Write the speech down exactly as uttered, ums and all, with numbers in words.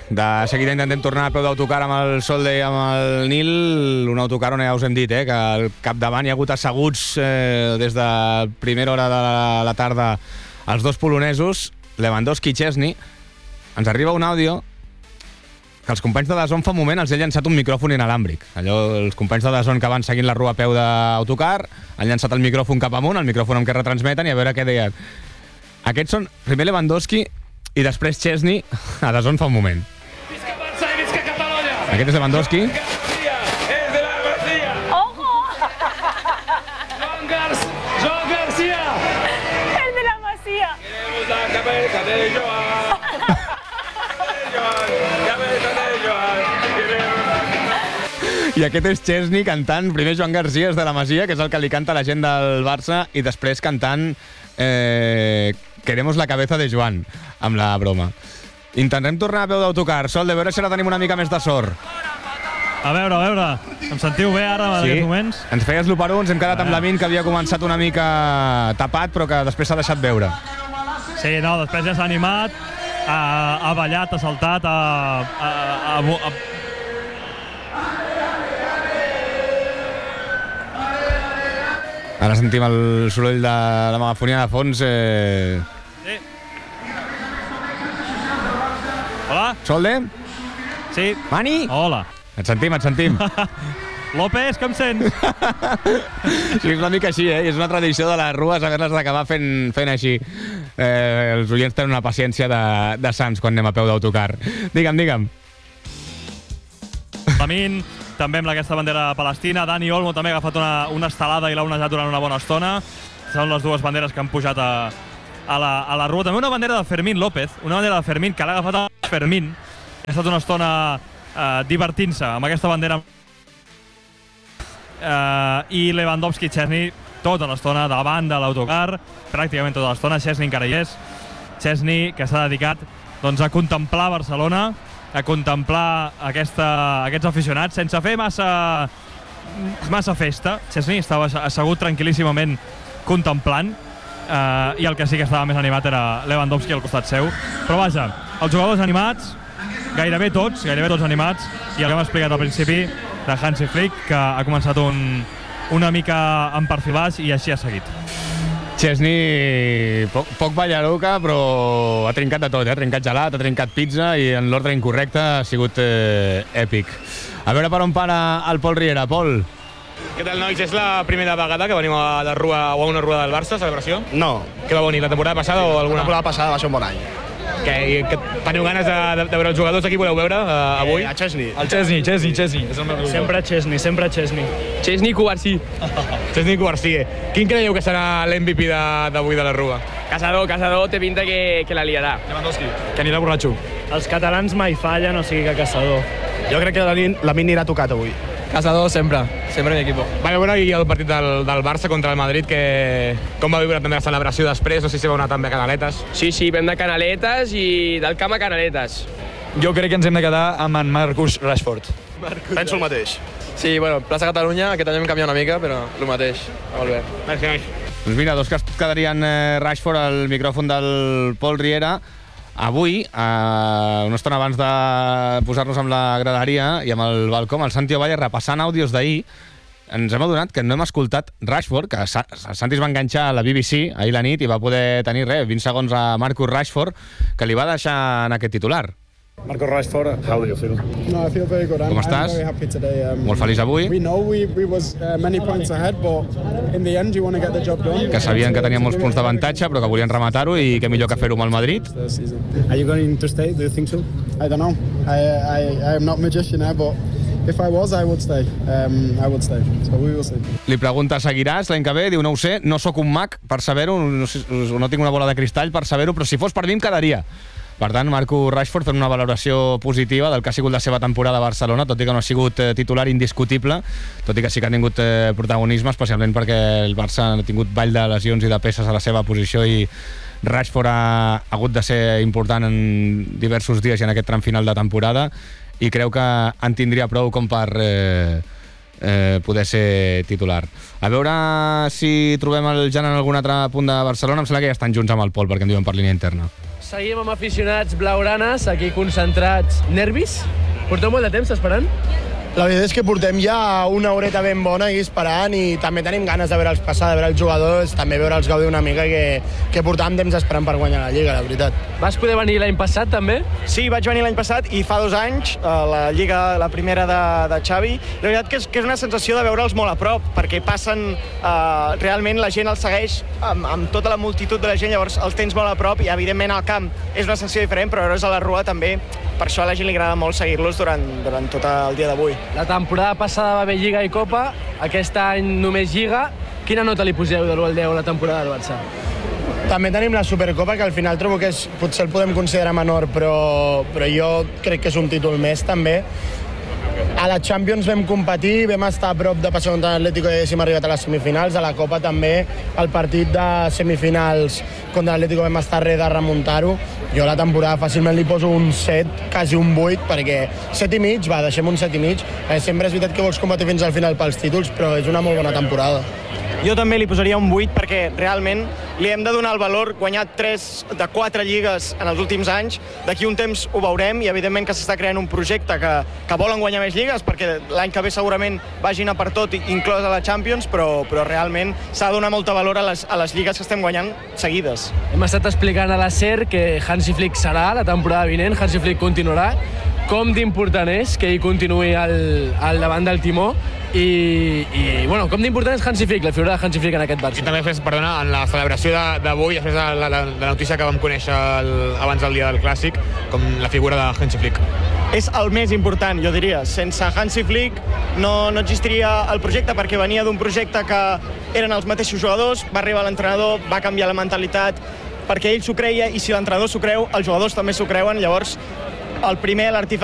De seguida intentem tornar a peu d'autocar amb el Solde i amb el Nil, un autocar on ja us hem dit eh, que al capdavant hi ha hagut asseguts eh, des de primera hora de la, la tarda els dos polonesos, Lewandowski i Szczesny. Ens arriba un àudio que els companys de DAZN fa un moment els he llançat un micròfon inalàmbric. Allò, els companys de DAZN que van seguint la rua a peu d'autocar han llançat el micròfon cap amunt, el micròfon amb què retransmeten, i a veure què deien. Aquests són primer Lewandowski i després Szczesny a DAZN fa un moment. Visca Barça i visca Catalunya! Aquest és Lewandowski. García és de la Masia! ¡Ojo! Joan, Gar Joan García! ¡El de la Masía! Queremos la cabeza de Joan! I aquest és Szczesny cantant, primer Joan García és de la Masia, que és el que li canta la gent del Barça, i després cantant eh, Queremos la cabeza de Joan, amb la broma. Intentem tornar a peu d'autocar. Sol, de veure si ara tenim una mica més de sort. A veure, a veure, em sentiu bé ara en Sí. aquests moments? Ens feies l'u per un, ens hem quedat amb la Min, que havia començat una mica tapat, però que després s'ha deixat veure. Sí, no, després ja s'ha animat, ha, ha ballat, ha saltat, ha... ha, ha, ha Ara sentim el soroll de la megafonia de fons. Eh... Sí. Hola? Solde? Sí. Mani? Hola. Et sentim, et sentim. López, que em sents? Sí, és una mica així, eh? És una tradició de les rues haver-les d'acabar fent, fent així. Eh, els oients tenen una paciència de, de sants quan anem a peu d'autocar. Digue'm, digue'm. Lamin, també amb aquesta bandera palestina. Dani Olmo també ha agafat una, una estelada i l'ha onejat durant una bona estona. Són les dues banderes que han pujat a, a, la, a la rua. També una bandera de Fermín López, una bandera de Fermín que l'ha agafat a Fermín. Ha estat una estona eh, divertint-se amb aquesta bandera. Uh, i Lewandowski i Szczesny tota l'estona davant de l'autocar, pràcticament tota l'estona. Szczesny encara hi és. Szczesny, que s'ha dedicat doncs, a contemplar Barcelona, a contemplar aquesta, aquests aficionats sense fer massa, massa festa. Szczesny estava assegut tranquil·líssimament contemplant, uh, i el que sí que estava més animat era Lewandowski al costat seu. Però vaja, els jugadors animats, gairebé tots, gairebé tots animats, i el que hem explicat al principi de Hansi Flick, que ha començat un, una mica en perfil baix i així ha seguit. Szczesny, poc, poc ballaruca, però ha trincat de tot, eh? Ha trincat gelat, ha trincat pizza, i en l'ordre incorrecte ha sigut eh, èpic. A veure per on para el Pol Riera. Pol. Què tal, nois? És la primera vegada que veniu a la rua o a una rua del Barça, celebració? No, Què va venir, la temporada passada o la alguna? temporada passada va ser un bon any. Que, que teniu ganes de, de, de veure els jugadors? Aquí voleu veure uh, avui? Eh, a Szczesny. El Szczesny, Szczesny, Szczesny. És el meu Sempre Szczesny, sempre Szczesny. Szczesny Cubarsí. Szczesny Cubarsí. Quin creieu que serà l'M V P d'avui de, de la rua? Casador, Casador té pinta que, que la liarà. Lewandowski. Que anirà borratxo. Els catalans mai fallen, o sigui que Casador. Jo crec que la Min, la Min anirà tocat avui. Casador sempre, sempre mi equipo. Vale, bueno, i el partit del, del Barça contra el Madrid, que com va viure també la celebració després? No sé si vau anar també a Canaletes. Sí, sí, vam de Canaletes i del camp a Canaletes. Jo crec que ens hem de quedar amb en Marcus Rashford. Penso el mateix. Sí, bueno, plaça Catalunya, aquest any hem canviat una mica, però el mateix. Molt bé. Merci, nois. Doncs mira, dos que es quedarien eh, Rashford al micròfon del Pol Riera. Avui, eh, una estona abans de posar-nos amb la graderia i amb el balcó, amb el Santi Ovalle, repassant àudios d'ahir, ens hem adonat que no hem escoltat Rashford, que Sa Santi es va enganxar a la B B C ahir la nit i va poder tenir res, vint segons a Marcus Rashford, que li va deixar en aquest titular. Marcus Rashford, how do you feel? No, I feel very good. I'm, Com estàs? I'm very happy today. Um, Molt feliç avui. We know we, we was uh, many points ahead, but in the end you want to get the job done. Que sabien que tenien molts punts d'avantatge, però que volien rematar-ho, i què millor que fer-ho amb el Madrid. Are you going to stay? Do you think so? I don't know. I, I, I am not a magician, eh, but if I was, I would stay. Um, I would stay. So we will see. Li pregunta, seguiràs l'any que ve? Diu, no ho sé, no sóc un mag per saber-ho, no, sé, no tinc una bola de cristall per saber-ho, però si fos per mi em quedaria. Per tant, Marcus Rashford fent una valoració positiva del que ha sigut la seva temporada a Barcelona, tot i que no ha sigut eh, titular indiscutible, tot i que sí que ha tingut eh, protagonisme, especialment perquè el Barça ha tingut ball de lesions i de peces a la seva posició, i Rashford ha, ha hagut de ser important en diversos dies i en aquest tram final de temporada, i creu que en tindria prou com per eh, eh, poder ser titular. A veure si trobem el Jan en algun altre punt de Barcelona. Em sembla que ja estan junts amb el Pol, perquè em diuen per línia interna. Seguim amb aficionats blaugranes, aquí concentrats. Nervis? Porteu molt de temps esperant? La veritat és que portem ja una horeta ben bona aquí esperant i també tenim ganes de veure'ls passar, de veure els jugadors, també veure'ls gaudir una mica que, que portàvem temps esperant per guanyar la Lliga, la veritat. Vas poder venir l'any passat, també? Sí, vaig venir l'any passat i fa dos anys, a la Lliga, la primera de, de Xavi. La veritat que és, que és una sensació de veure'ls molt a prop, perquè passen, eh, realment la gent els segueix amb, amb tota la multitud de la gent, llavors els tens molt a prop i evidentment al camp és una sensació diferent, però veure'ls a la rua també, per això a la gent li agrada molt seguir-los durant, durant tot el dia d'avui. La temporada passada va haver Lliga i Copa, aquest any només Lliga. Quina nota li poseu de l'u al deu a la temporada del Barça? També tenim la Supercopa, que al final trobo que és, potser el podem considerar menor, però, però jo crec que és un títol més, també. A la Champions vam competir, vam estar a prop de passar contra l'Atlético i haguéssim arribat a les semifinals. A la Copa també, el partit de semifinals contra l'Atlético vam estar res de remuntar-ho. Jo a la temporada fàcilment li poso un set, quasi un vuit, perquè set i mig, va, deixem un set i mig. Eh, sempre és veritat que vols competir fins al final pels títols, però és una molt bona temporada. Jo també li posaria un vuit perquè realment li hem de donar el valor, guanyat tres de quatre lligues en els últims anys, d'aquí un temps ho veurem i evidentment que s'està creant un projecte que, que volen guanyar més lligues perquè l'any que ve segurament vagin a per tot, inclòs a la Champions, però, però realment s'ha de donar molta valor a les, a les lligues que estem guanyant seguides. Hem estat explicant a la SER que Hansi Flick serà la temporada vinent, Hansi Flick continuarà. Com d'important és que ell continuï al, al davant del timó i, i bueno, com d'important és Hansi Flick, la figura de Hansi Flick en aquest Barça. I també fes, perdona, en la celebració d'avui, després de la, la, la notícia que vam conèixer el, abans del dia del Clàssic, com la figura de Hansi Flick. És el més important, jo diria. Sense Hansi Flick no, no existiria el projecte, perquè venia d'un projecte que eren els mateixos jugadors, va arribar l'entrenador, va canviar la mentalitat, perquè ell s'ho creia, i si l'entrenador s'ho creu, els jugadors també s'ho creuen, llavors el primer, l'artifici